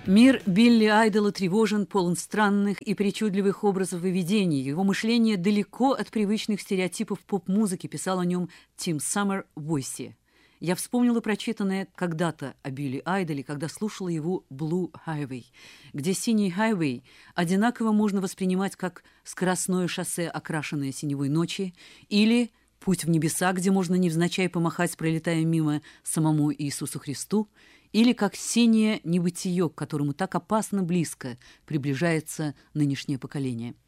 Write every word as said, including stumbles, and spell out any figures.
Мир Билли Айдола тревожен, полон странных и причудливых образов и видений. Его мышление далеко от привычных стереотипов поп-музыки, писал о нем Тим Саммер в «Войсе». Я вспомнила прочитанное когда-то о Билли Айдоле, когда слушала его «Blue Highway», где «Синий хайвей» одинаково можно воспринимать как скоростное шоссе, окрашенное синевой ночи, или «Путь в небеса», где можно невзначай помахать, пролетая мимо самому Иисусу Христу, или как синее небытие, к которому так опасно близко приближается нынешнее поколение.